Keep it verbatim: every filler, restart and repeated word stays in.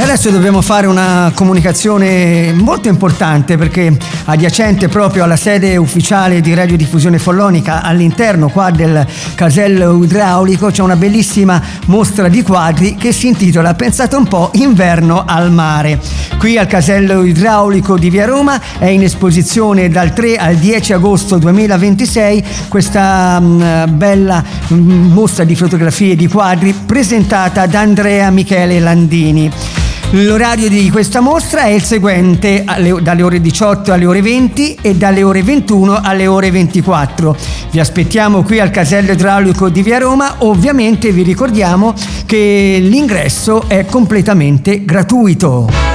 Adesso dobbiamo fare una comunicazione molto importante, perché adiacente proprio alla sede ufficiale di Radiodiffusione Follonica, all'interno qua del casello idraulico, c'è una bellissima mostra di quadri che si intitola, pensate un po', Inverno al mare. Qui al casello idraulico di Via Roma è in esposizione dal tre al dieci agosto duemilaventisei questa mh, bella mh, mostra di fotografie e di quadri presentata da Andrea Michele Landini. L'orario di questa mostra è il seguente: alle, dalle ore diciotto alle ore venti e dalle ore ventuno alle ore ventiquattro. Vi aspettiamo qui al casello idraulico di Via Roma. Ovviamente vi ricordiamo che l'ingresso è completamente gratuito.